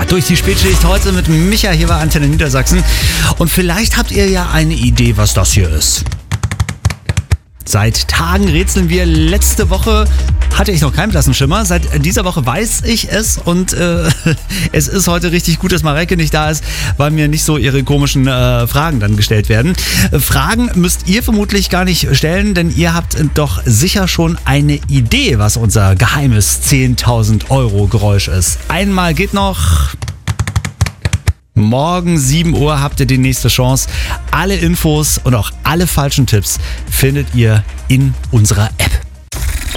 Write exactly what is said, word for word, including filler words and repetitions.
durch die Spätschicht heute mit Micha hier bei Antenne Niedersachsen. Und vielleicht habt ihr ja eine Idee, was das hier ist. Seit Tagen rätseln wir. Letzte Woche hatte ich noch keinen blassen Schimmer. Seit dieser Woche weiß ich es und äh, es ist heute richtig gut, dass Mareike nicht da ist, weil mir nicht so ihre komischen äh, Fragen dann gestellt werden. Äh, Fragen müsst ihr vermutlich gar nicht stellen, denn ihr habt doch sicher schon eine Idee, was unser geheimes zehntausend Euro Geräusch ist. Einmal geht noch. Morgen sieben Uhr habt ihr die nächste Chance. Alle Infos und auch alle falschen Tipps findet ihr in unserer App.